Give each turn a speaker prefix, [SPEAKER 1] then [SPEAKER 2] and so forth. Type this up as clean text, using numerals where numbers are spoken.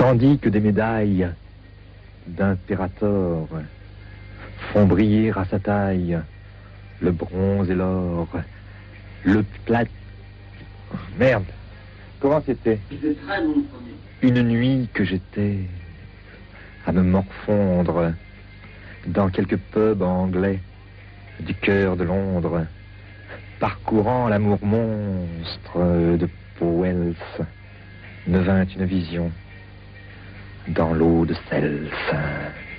[SPEAKER 1] Tandis que des médailles d'impérator font briller à sa taille le bronze et l'or, le plat... Merde, comment c'était?
[SPEAKER 2] C'était très bon,
[SPEAKER 1] Une nuit que j'étais à me morfondre dans quelques pubs anglais du cœur de Londres, parcourant l'amour monstre de Powells, me vint une vision dans l'eau de Seltz.